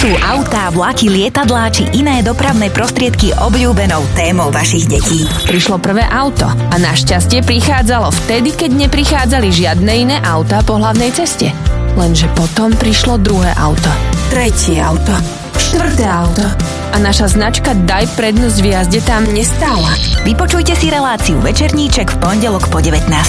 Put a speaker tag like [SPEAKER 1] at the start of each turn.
[SPEAKER 1] Sú autá, vlaky, lietadlá či iné dopravné prostriedky obľúbenou témou vašich detí?
[SPEAKER 2] Prišlo prvé auto a našťastie prichádzalo vtedy, keď neprichádzali žiadne iné autá po hlavnej ceste. Lenže potom prišlo druhé auto.
[SPEAKER 3] Tretie auto.
[SPEAKER 2] Štvrté auto. A naša značka Daj prednosť v jazde tam nestála.
[SPEAKER 1] Vypočujte si reláciu Večerníček v pondelok po 19.